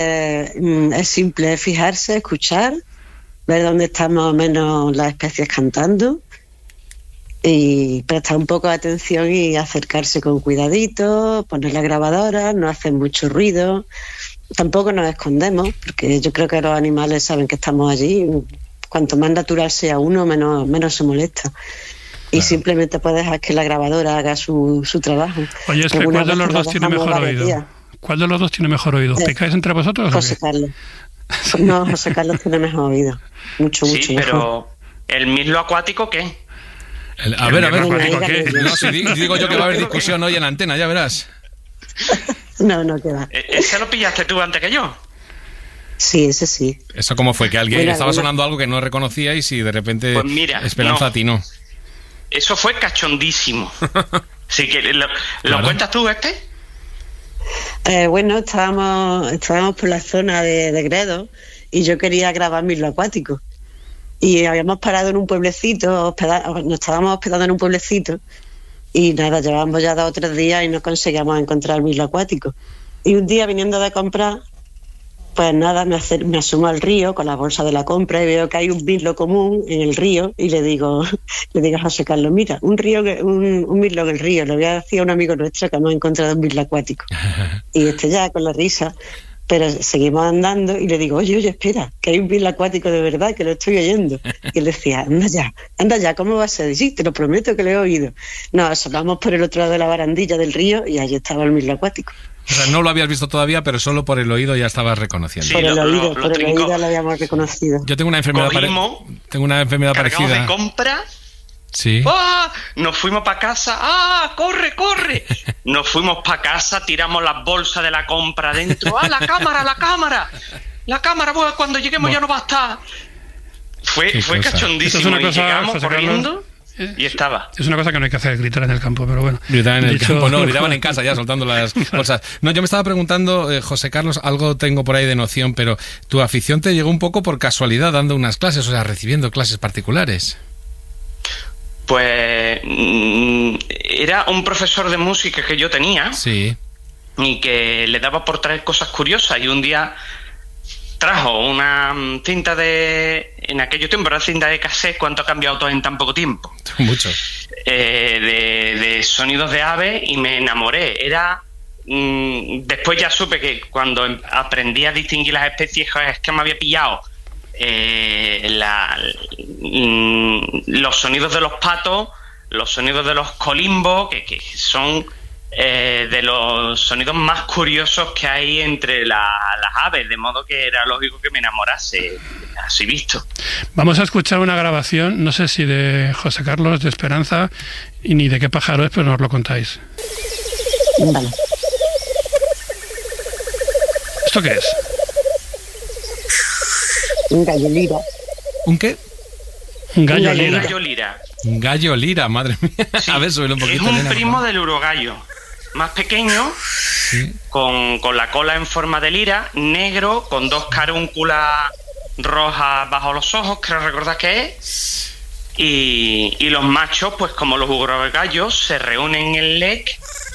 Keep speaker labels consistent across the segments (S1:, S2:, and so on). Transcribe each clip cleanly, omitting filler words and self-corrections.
S1: Es simple, es fijarse, escuchar, ver dónde están más o menos las especies cantando y prestar un poco de atención y acercarse con cuidadito, poner la grabadora, no hacer mucho ruido. Tampoco nos escondemos, porque yo creo que los animales saben que estamos allí. Cuanto más natural sea uno, menos se molesta. Y claro, simplemente puedes dejar que la grabadora haga su trabajo.
S2: Oye, ¿cuál de los dos tiene mejor oído? ¿Cuál de los dos tiene mejor oído? ¿Picáis entre vosotros?
S1: José Carlos. No, José Carlos tiene mejor oído. Mucho
S3: sí,
S1: mejor.
S3: Pero ¿el mirlo acuático qué?
S4: A ver, ¿qué? No, si digo yo que va a haber discusión hoy en la antena, ya verás.
S1: No queda.
S3: ¿Ese lo pillaste tú antes que yo?
S1: Sí, ese sí.
S4: ¿Eso cómo fue? Que alguien estaba sonando algo que no reconocíais y de repente
S3: pues mira,
S4: Esperanza atinó.
S3: Eso fue cachondísimo. Así que ¿lo cuentas tú,
S1: Bueno, estábamos por la zona de Gredos y yo quería grabar mirlo acuático. Y habíamos parado en un pueblecito, nos estábamos hospedando en un pueblecito y nada, llevábamos ya 2 o 3 días y no conseguíamos encontrar mirlo acuático. Y un día viniendo de comprar, pues nada, me asomo al río con la bolsa de la compra y veo que hay un mirlo común en el río y le digo a José Carlos, mira, un mirlo en el río, le voy a decir a un amigo nuestro que hemos encontrado un mirlo acuático. Y ya con la risa, pero seguimos andando y le digo, oye, espera, que hay un mirlo acuático de verdad, que lo estoy oyendo. Y él decía, anda ya, ¿cómo va a ser? Y sí, te lo prometo que lo he oído. Nos asomamos por el otro lado de la barandilla del río y allí estaba el mirlo acuático.
S4: O sea, no lo habías visto todavía, pero solo por el oído ya estabas reconociendo.
S1: Sí, por el oído lo habíamos reconocido.
S4: Yo tengo una enfermedad parecida.
S3: De compra.
S4: Sí.
S3: ¡Ah! Nos fuimos para casa. ¡Ah! ¡Corre! Nos fuimos para casa, tiramos las bolsas de la compra dentro. ¡Ah! ¡La cámara! Pues cuando lleguemos ya no va a estar. Fue cachondísimo. Y llegamos corriendo. Y estaba.
S2: Es una cosa que no hay que hacer, gritar en el campo, pero bueno.
S4: Gritaban en el campo, no, gritaban en casa ya soltando las bolsas. No, yo me estaba preguntando, José Carlos, algo tengo por ahí de noción, pero tu afición te llegó un poco por casualidad dando unas clases, o sea, recibiendo clases particulares.
S3: Pues era un profesor de música que yo tenía.
S4: Sí.
S3: Y que le daba por traer cosas curiosas y un día trajo una cinta en aquellos tiempos, era cinta de cassette. ¿Cuánto ha cambiado todo en tan poco tiempo?
S4: Mucho.
S3: De sonidos de aves y me enamoré. Después ya supe que cuando aprendí a distinguir las especies es que me había pillado los sonidos de los patos, los sonidos de los colimbos, que son de los sonidos más curiosos que hay entre las aves, de modo que era lógico que me enamorase, así visto.
S2: Vamos a escuchar una grabación, no sé si de José Carlos, de Esperanza, y ni de qué pájaro es, pero nos lo contáis.
S1: Vale.
S2: ¿Esto qué es?
S1: Un gallo lira.
S4: ¿Un qué?
S2: Un gallo
S3: lira.
S4: Un gallo lira, madre mía.
S3: Sí,
S4: a ver, súbelo un poquito.
S3: Es un primo del urogallo. Más pequeño, sí, con la cola en forma de lira, negro, con 2 carúnculas rojas bajo los ojos, creo recordar que es. Y los machos, pues como los urogallos, se reúnen en el lek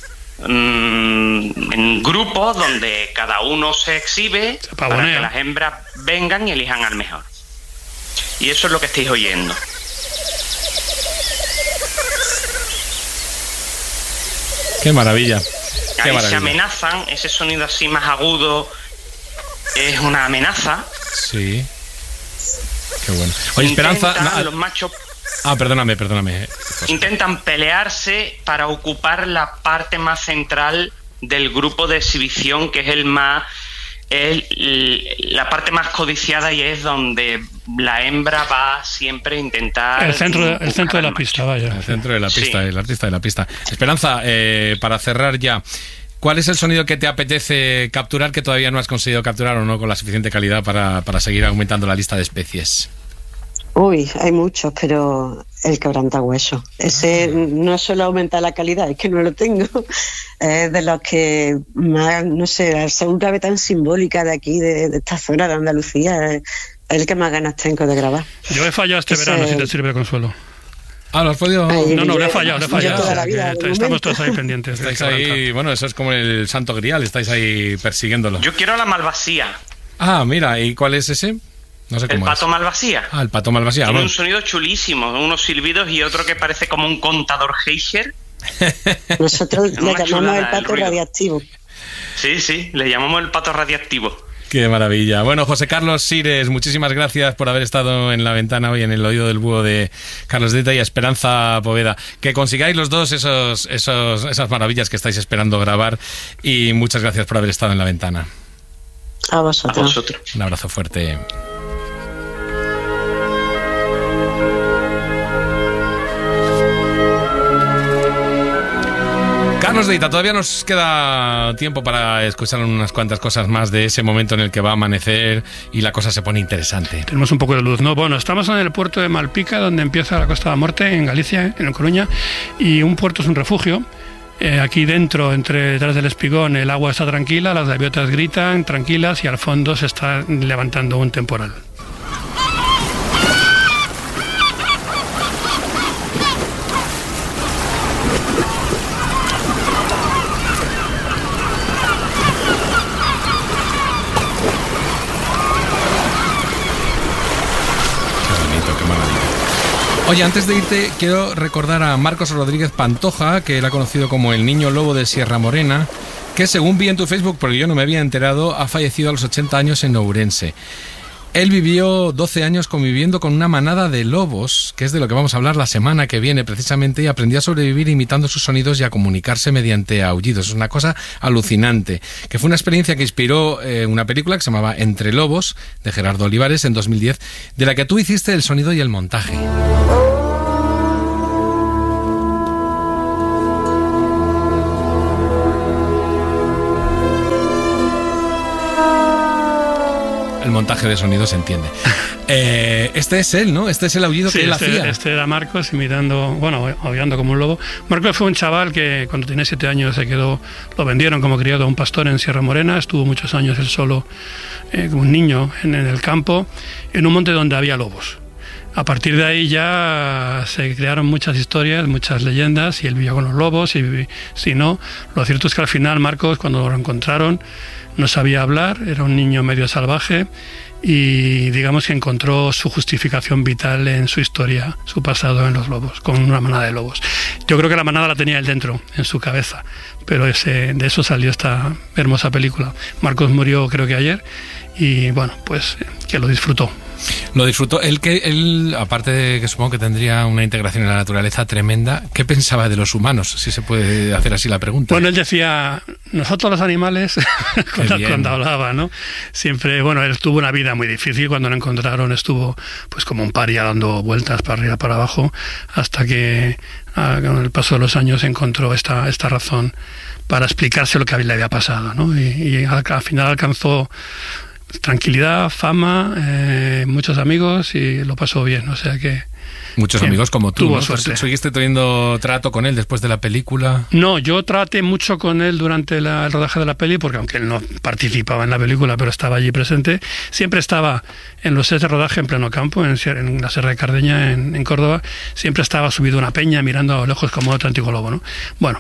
S3: en grupos donde cada uno se exhibe para que las hembras vengan y elijan al mejor. Y eso es lo que estáis oyendo.
S4: ¡Qué maravilla!
S3: Ahí maravilla. Se amenazan, ese sonido así más agudo es una amenaza.
S4: Sí. Qué bueno. Oye, Esperanza...
S3: los machos...
S4: perdóname.
S3: Intentan pelearse para ocupar la parte más central del grupo de exhibición, que es la parte más codiciada y es donde la hembra va siempre a intentar...
S2: El centro de la pista, vaya.
S4: El centro de la pista, sí. El artista de la pista. Esperanza, para cerrar ya, ¿cuál es el sonido que te apetece capturar que todavía no has conseguido capturar o no con la suficiente calidad para seguir aumentando la lista de especies?
S1: Uy, hay muchos, pero el quebrantahueso. Ese no solo aumenta la calidad, es que no lo tengo. Es de los que más, no sé, al ser una ave tan simbólica de aquí, de esta zona de Andalucía, es el que más ganas tengo de grabar.
S2: Yo he fallado este verano, si te sirve de consuelo.
S4: Ah, ¿lo has podido?
S2: No, le he fallado. Estamos todos ahí pendientes.
S4: Estáis ahí, bueno, eso es como el Santo Grial, estáis ahí persiguiéndolo.
S3: Yo quiero la Malvasía.
S4: Ah, mira, ¿y cuál es ese? No sé cómo
S3: el pato Malvasía.
S4: Ah, el pato Malvasía.
S3: Tiene un sonido chulísimo, unos silbidos y otro que parece como un contador Geiger.
S1: Nosotros le llamamos el pato radiactivo.
S3: Sí, le llamamos el pato radiactivo.
S4: Qué maravilla. Bueno, José Carlos Sires, muchísimas gracias por haber estado en La Ventana hoy en el oído del búho de Carlos Deita y Esperanza Poveda. Que consigáis los dos esas maravillas que estáis esperando grabar y muchas gracias por haber estado en La Ventana.
S1: A vosotros.
S4: Un abrazo fuerte. Carlos Deita, todavía nos queda tiempo para escuchar unas cuantas cosas más de ese momento en el que va a amanecer y la cosa se pone interesante.
S2: Tenemos un poco de luz, ¿no? Bueno, estamos en el puerto de Malpica, donde empieza la Costa de la Muerte, en Galicia, en Coruña, y un puerto es un refugio. Aquí dentro, detrás del espigón, el agua está tranquila, las gaviotas gritan tranquilas y al fondo se está levantando un temporal.
S4: Oye, antes de irte, quiero recordar a Marcos Rodríguez Pantoja, que él ha conocido como el Niño Lobo de Sierra Morena, que según vi en tu Facebook, porque yo no me había enterado, ha fallecido a los 80 años en Ourense. Él vivió 12 años conviviendo con una manada de lobos, que es de lo que vamos a hablar la semana que viene precisamente, y aprendió a sobrevivir imitando sus sonidos y a comunicarse mediante aullidos. Es una cosa alucinante, que fue una experiencia que inspiró una película que se llamaba Entre Lobos, de Gerardo Olivares, en 2010, de la que tú hiciste el sonido y el montaje. El montaje de sonido se entiende. Este es él, ¿no? Este es el aullido que él hacía.
S2: Este era Marcos aullando como un lobo. Marcos fue un chaval que cuando tenía 7 años lo vendieron como criado a un pastor en Sierra Morena. Estuvo muchos años él solo, como un niño, en el campo, en un monte donde había lobos. A partir de ahí ya se crearon muchas historias, muchas leyendas, y él vivía con los lobos, y si no. Lo cierto es que al final Marcos, cuando lo encontraron, no sabía hablar, era un niño medio salvaje, y digamos que encontró su justificación vital en su historia, su pasado en los lobos, con una manada de lobos. Yo creo que la manada la tenía él dentro, en su cabeza, pero de eso salió esta hermosa película. Marcos murió creo que ayer, y bueno, pues que lo disfrutó.
S4: Lo disfrutó. Él, aparte de que supongo que tendría una integración en la naturaleza tremenda, ¿qué pensaba de los humanos? Si se puede hacer así la pregunta.
S2: Bueno, él decía, nosotros los animales, cuando hablaba, ¿no? Siempre, él tuvo una vida muy difícil. Cuando lo encontraron estuvo pues como un paria dando vueltas para arriba, para abajo, hasta que con el paso de los años encontró esta razón para explicarse lo que le había pasado, ¿no? Y al final alcanzó tranquilidad, fama, muchos amigos, y lo pasó bien, o sea que...
S4: Muchos amigos como tú,
S2: tuvo
S4: ¿no?
S2: suerte.
S4: ¿Seguiste teniendo trato con él después de la película?
S2: No, yo traté mucho con él durante el rodaje de la peli, porque aunque él no participaba en la película, pero estaba allí presente, siempre estaba en los sets de rodaje en pleno campo, en la Sierra de Cardeña, en Córdoba, siempre estaba subido a una peña mirando a lo lejos como otro antiguo lobo, ¿no? Bueno,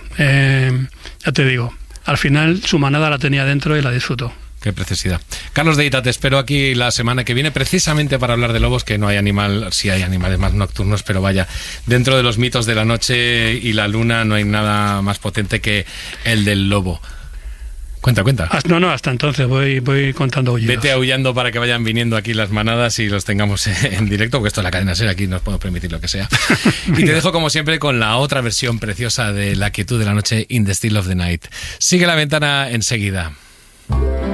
S2: ya te digo, al final su manada la tenía dentro y la disfrutó.
S4: Qué preciosidad. Carlos Deita, te espero aquí la semana que viene, precisamente para hablar de lobos, que no hay animal, sí hay animales más nocturnos, pero vaya, dentro de los mitos de la noche y la luna no hay nada más potente que el del lobo. Cuenta.
S2: No, hasta entonces voy contando aullidos.
S4: Vete aullando para que vayan viniendo aquí las manadas y los tengamos en directo, porque esto es la cadena SER, aquí nos podemos permitir lo que sea. Y te dejo como siempre con la otra versión preciosa de La quietud de la noche, In the Still of the Night. Sigue La Ventana enseguida.